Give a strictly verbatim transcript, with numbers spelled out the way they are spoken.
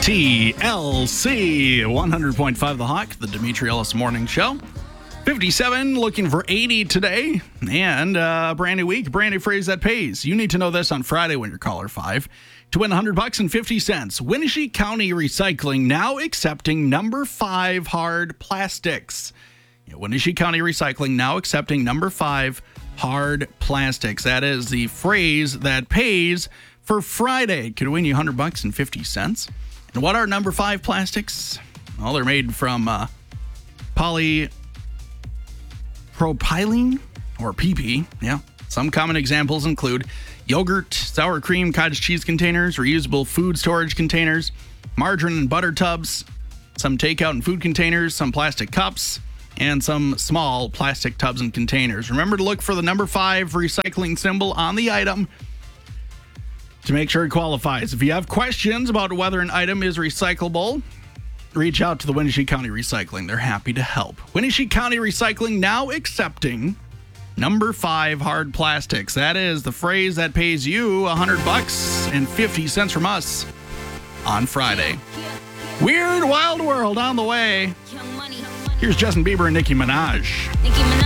T L C one hundred point five The Hawk, the Dimitri Ellis Morning Show. fifty-seven, looking for eighty today. And uh, brand new week, brand new phrase that pays. You need to know this on Friday when you're caller five. To win one hundred bucks and fifty cents, Winnebago County Recycling now accepting number five hard plastics. Yeah, Winnebago County Recycling now accepting number five hard plastics. That is the phrase that pays for Friday. Could win you one hundred bucks and fifty cents. And what are number five plastics? Well, they're made from uh, polypropylene or P P. Yeah. Some common examples include yogurt, sour cream, cottage cheese containers, reusable food storage containers, margarine and butter tubs, some takeout and food containers, some plastic cups, and some small plastic tubs and containers. Remember to look for the number five recycling symbol on the item to make sure it qualifies. If you have questions about whether an item is recyclable, reach out to the Winnebago County Recycling. They're happy to help. Winnebago County Recycling now accepting number five hard plastics. That is the phrase that pays you one hundred bucks and fifty cents from us on Friday. Weird Wild World on the way. Here's Justin Bieber and Nicki Minaj.